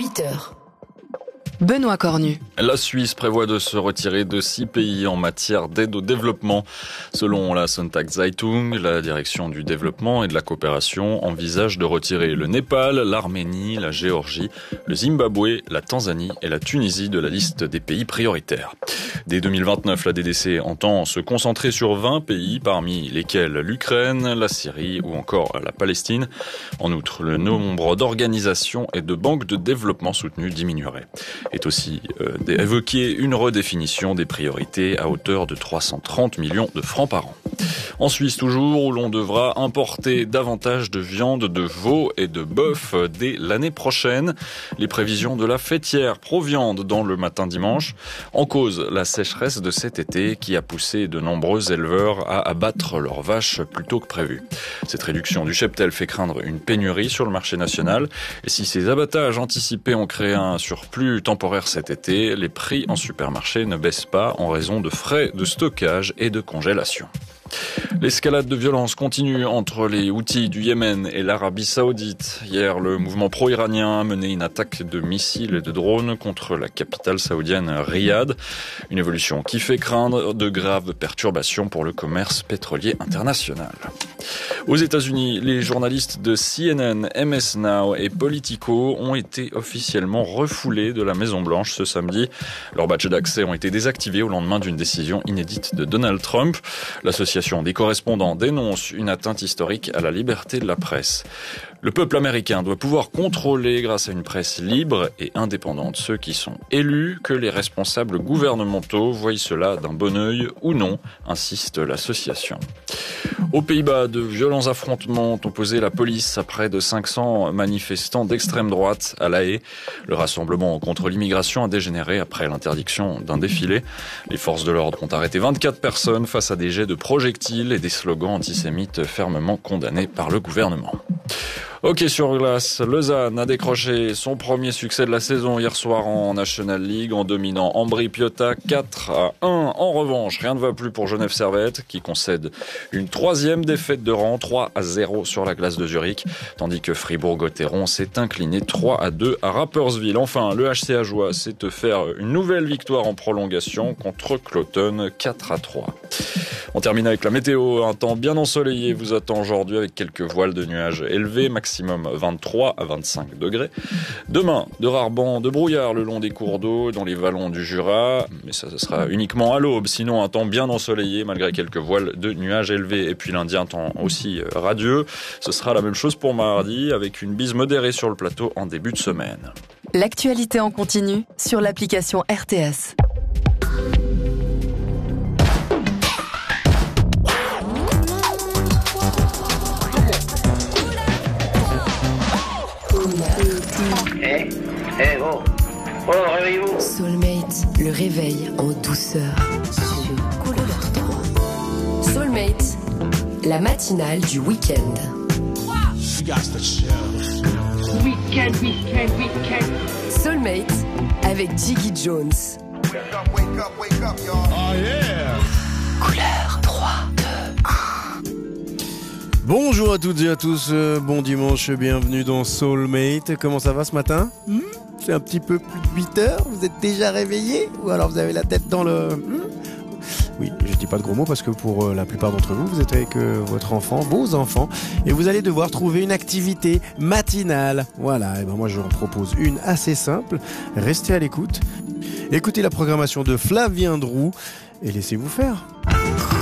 8h. Benoît Cornu. La Suisse prévoit de se retirer de 6 pays en matière d'aide au développement. Selon la Sonntagszeitung, la direction du développement et de la coopération envisage de retirer le Népal, l'Arménie, la Géorgie, le Zimbabwe, la Tanzanie et la Tunisie de la liste des pays prioritaires. Dès 2029, la DDC entend se concentrer sur 20 pays, parmi lesquels l'Ukraine, la Syrie ou encore la Palestine. En outre, le nombre d'organisations et de banques de développement soutenues diminuerait. Est aussi évoqué une redéfinition des priorités à hauteur de 330 millions de francs par an. En Suisse toujours, où l'on devra importer davantage de viande de veau et de bœuf dès l'année prochaine. Les prévisions de la fêtière Proviande dans le matin dimanche. En cause, la sécheresse de cet été qui a poussé de nombreux éleveurs à abattre leurs vaches plus tôt que prévu. Cette réduction du cheptel fait craindre une pénurie sur le marché national. Et si ces abattages anticipés ont créé un surplus temporaire cet été, les prix en supermarché ne baissent pas en raison de frais de stockage et de congélation. L'escalade de violence continue entre les Houthis du Yémen et l'Arabie Saoudite. Hier, le mouvement pro-iranien a mené une attaque de missiles et de drones contre la capitale saoudienne Riyad. Une évolution qui fait craindre de graves perturbations pour le commerce pétrolier international. Aux États-Unis, les journalistes de CNN, MS Now et Politico ont été officiellement refoulés de la Maison-Blanche ce samedi. Leurs badges d'accès ont été désactivés au lendemain d'une décision inédite de Donald Trump. L'association des correspondants dénonce une atteinte historique à la liberté de la presse. Le peuple américain doit pouvoir contrôler, grâce à une presse libre et indépendante, ceux qui sont élus, que les responsables gouvernementaux voient cela d'un bon œil ou non, insiste l'association. Aux Pays-Bas, de violents affrontements ont opposé la police à près de 500 manifestants d'extrême droite à La Haye. Le rassemblement contre l'immigration a dégénéré après l'interdiction d'un défilé. Les forces de l'ordre ont arrêté 24 personnes face à des jets de projectiles et des slogans antisémites fermement condamnés par le gouvernement. Hockey sur glace, Lausanne a décroché son premier succès de la saison hier soir en National League en dominant Ambri Piotta 4-1. En revanche, rien ne va plus pour Genève Servette qui concède une 3e défaite de rang, 3-0 sur la glace de Zurich, tandis que Fribourg-Gotteron s'est incliné 3-2 à Rapperswil. Enfin, le HC Ajoie s'est offert une nouvelle victoire en prolongation contre Cloton 4-3. On termine avec la météo. Un temps bien ensoleillé vous attend aujourd'hui avec quelques voiles de nuages élevés, maximum 23 à 25 degrés. Demain, de rares bancs de brouillard le long des cours d'eau dans les vallons du Jura, mais ça sera uniquement à l'aube. Sinon, un temps bien ensoleillé malgré quelques voiles de nuages élevés. Et puis lundi, un temps aussi radieux. Ce sera la même chose pour mardi avec une bise modérée sur le plateau en début de semaine. L'actualité en continu sur l'application RTS. Oh, réveillez-vous. Soulmate, le réveil en douceur sur Couleur 3. Soulmate, la matinale du week-end. Week-end. Soulmate avec Jiggy Jones. Wake up, y'all. Oh yeah. Couleur 3, 2, 1. Bonjour à toutes et à tous, bon dimanche, bienvenue dans Soulmate. Comment ça va ce matin ? C'est un petit peu plus de 8 heures, vous êtes déjà réveillés ? Ou alors vous avez la tête dans le... Oui, je dis pas de gros mots parce que pour la plupart d'entre vous, vous êtes avec votre enfant, vos enfants, et vous allez devoir trouver une activité matinale. Voilà, et ben moi je vous en propose une assez simple. Restez à l'écoute, écoutez la programmation de Flavien Drou et laissez-vous faire.